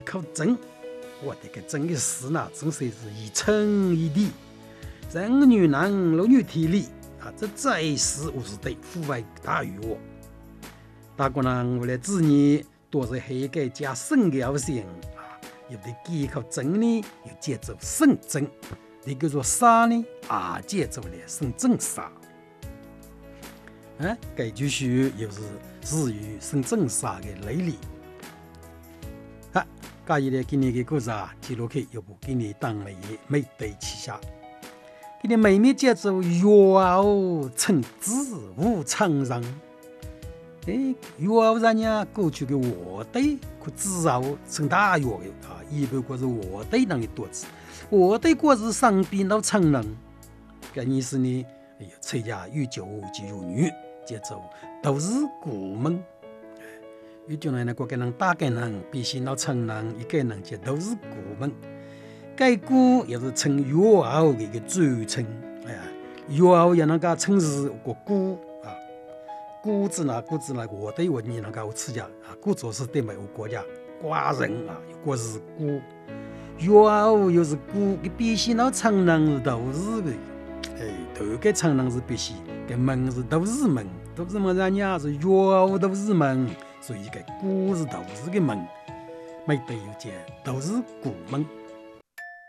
靠真，我这个真的事呢，真是一称一地，人女男，老女体力啊，这在世无是对，父爱大于我。大个人为了子女，多是黑个加生的性啊，有的既靠真呢，又接受生真，你叫做杀呢啊，接受了生真杀。这就是又是至于生真杀的类例。介意咧，今年嘅故事啊，记录起要不今年当美美对旗下，今年美美节奏乐哦，称子无常人。乐人呀，过去嘅乐队可至少称大乐的啊，一般过是乐队人的多子，乐队过是上边到成人，嘅意思呢，吹下有酒就有女，节奏都是古门。有种人呢，各个人大个人，必须到成人，一个人就都是古门。该古也是称乐后的一个组成，乐后也能够称是个古啊。古字呢，我对我你能够吃家啊，古做是对每个国家寡人啊，有个是古，乐后又是古，必须到成人都是的，头个成人是必须，个门是都是门，都是门人家是乐后都是门。所以个古是都是个门，每对有件都是古门。